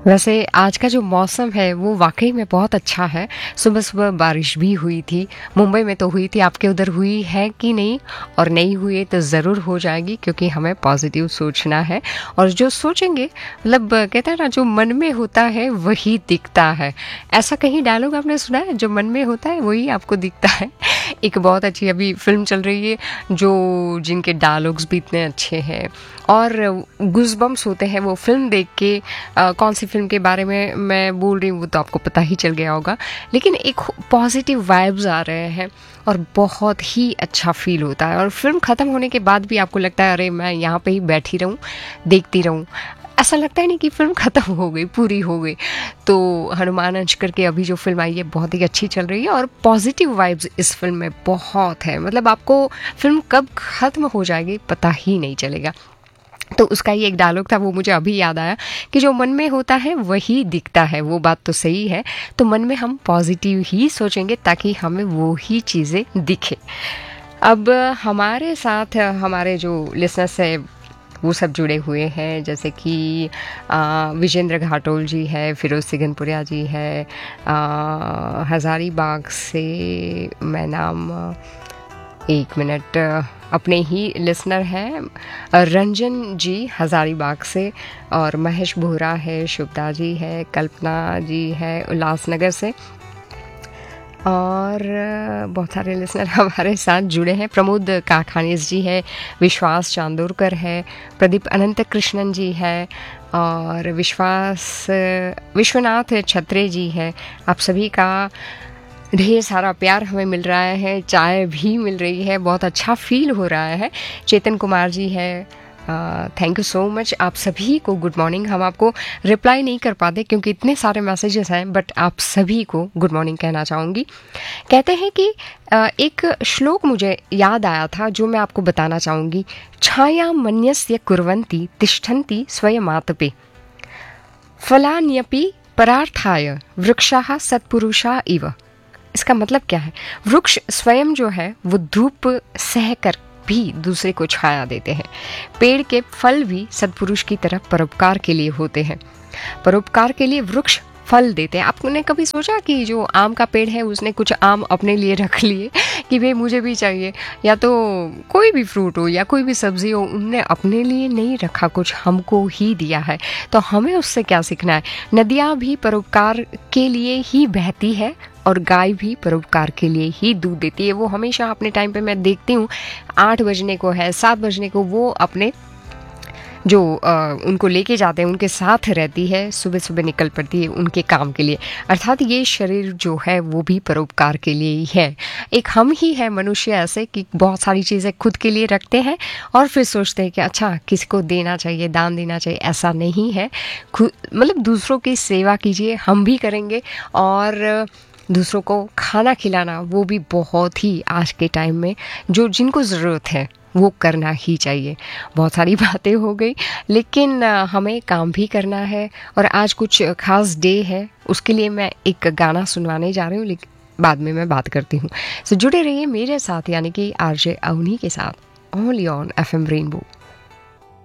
वैसे आज का जो मौसम है वो वाकई में बहुत अच्छा है। सुबह सुबह बारिश भी हुई थी, मुंबई में तो हुई थी, आपके उधर हुई है कि नहीं? और नहीं हुई तो ज़रूर हो जाएगी, क्योंकि हमें पॉजिटिव सोचना है। और जो सोचेंगे, मतलब कहते हैं ना, जो मन में होता है वही दिखता है। ऐसा कहीं डायलॉग आपने सुना है, जो मन में होता है वही आपको दिखता है। एक बहुत अच्छी अभी फिल्म चल रही है जो जिनके डायलॉग्स भी इतने अच्छे हैं और गूज़बम्प्स होते हैं वो फिल्म देख के। कौन सी फिल्म के बारे में मैं बोल रही हूँ वो तो आपको पता ही चल गया होगा, लेकिन एक पॉजिटिव वाइब्स आ रहे हैं और बहुत ही अच्छा फील होता है। और फिल्म ख़त्म होने के बाद भी आपको लगता है अरे मैं यहाँ पे ही बैठी रहूँ, देखती रहूँ। ऐसा लगता है नहीं कि फिल्म ख़त्म हो गई, पूरी हो गई। तो हनुमान अंश करके अभी जो फिल्म आई है बहुत ही अच्छी चल रही है और पॉजिटिव वाइब्स इस फिल्म में बहुत है। मतलब आपको फिल्म कब ख़त्म हो जाएगी पता ही नहीं चलेगा। तो उसका ही एक डायलॉग था, वो मुझे अभी याद आया कि जो मन में होता है वही दिखता है। वो बात तो सही है। तो मन में हम पॉजिटिव ही सोचेंगे ताकि हमें वो ही चीज़ें दिखे। अब हमारे साथ हमारे जो लिसनर्स है वो सब जुड़े हुए हैं, जैसे कि विजेंद्र घाटोल जी है, फिरोज सिगनपुरिया जी है, हज़ारीबाग से मैं नाम एक मिनट अपने ही लिसनर हैं रंजन जी हज़ारीबाग से, और महेश बोहरा है, शुभदा जी है, कल्पना जी है उल्लासनगर से, और बहुत सारे लिसनर हमारे साथ जुड़े हैं। प्रमोद काखानीस जी है, विश्वास चांदोरकर है, प्रदीप अनंत कृष्णन जी है, और विश्वनाथ छत्रे जी है। आप सभी का ढेर सारा प्यार हमें मिल रहा है, चाय भी मिल रही है, बहुत अच्छा फील हो रहा है। चेतन कुमार जी है, थैंक यू सो मच। आप सभी को गुड मॉर्निंग। हम आपको रिप्लाई नहीं कर पाते क्योंकि इतने सारे मैसेजेस हैं, बट आप सभी को गुड मॉर्निंग कहना चाहूँगी। कहते हैं कि एक श्लोक मुझे याद आया था जो मैं आपको बताना चाहूँगी। छाया मन्यस्य कुर्वन्ति तिष्ठन्ति स्वयमातपे फलान्यपि परार्थाय वृक्षाः सत्पुरुषा इव। इसका मतलब क्या है? वृक्ष स्वयं जो है वो धूप सह कर भी दूसरे को छाया देते हैं। पेड़ के फल भी सत्पुरुष की तरह परोपकार के लिए होते हैं। परोपकार के लिए वृक्ष फल देते हैं। आपने कभी सोचा कि जो आम का पेड़ है उसने कुछ आम अपने लिए रख लिए कि भाई मुझे भी चाहिए, या तो कोई भी फ्रूट हो या कोई भी सब्जी हो, उनने अपने लिए नहीं रखा, कुछ हमको ही दिया है। तो हमें उससे क्या सीखना है? नदियाँ भी परोपकार के लिए ही बहती है और गाय भी परोपकार के लिए ही दूध देती है। वो हमेशा अपने टाइम पे मैं देखती हूँ 8 बजने को है, 7 बजने को वो अपने जो उनको लेके जाते हैं उनके साथ रहती है, सुबह सुबह निकल पड़ती है उनके काम के लिए। अर्थात ये शरीर जो है वो भी परोपकार के लिए ही है। एक हम ही है मनुष्य ऐसे कि बहुत सारी चीज़ें खुद के लिए रखते हैं और फिर सोचते हैं कि अच्छा किसी को देना चाहिए, दान देना चाहिए। ऐसा नहीं है। खुद मतलब दूसरों की सेवा कीजिए, हम भी करेंगे। और दूसरों को खाना खिलाना वो भी बहुत ही आज के टाइम में जो जिनको ज़रूरत है वो करना ही चाहिए। बहुत सारी बातें हो गई, लेकिन हमें काम भी करना है। और आज कुछ खास डे है, उसके लिए मैं एक गाना सुनवाने जा रही हूँ, लेकिन बाद में मैं बात करती हूँ। सो जुड़े रहिए मेरे साथ, यानी कि आरजे अवनी के साथ, ओनली ऑन FM रेनबो।